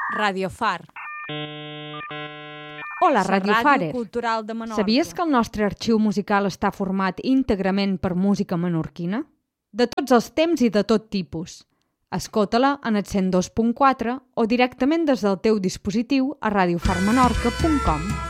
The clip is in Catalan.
Radio Far. Hola, Ràdio radiofares. Cultural de Menorca. Sabies que el nostre arxiu musical està format íntegrament per música menorquina? De tots els temps i de tot tipus. Escolta-la en el 102.4 o directament des del teu dispositiu a radiofarmenorca.com.